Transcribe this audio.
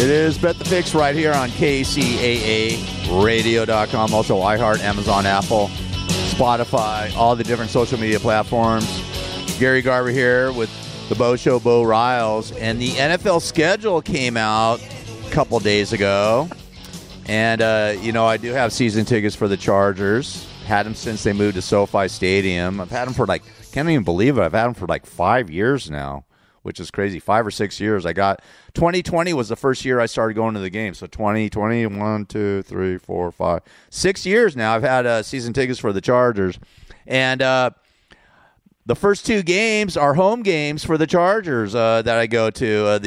It is Bet the Fix right here on KCAAradio.com. Also iHeart, Amazon, Apple, Spotify, all the different social media platforms. Gary Garver here with the Bo Show, Bo Riles. And the NFL schedule came out a couple days ago. And, I do have season tickets for the Chargers. Had them since they moved to SoFi Stadium. I've had them for can't even believe it. I've had them for 5 years now, which is crazy. 5 or 6 years. 2020 was the first year I started going to the game. So 2020, 1, 2, 3, 4, 5, 6 years now I've had season tickets for the Chargers. And the first two games are home games for the Chargers that I go to.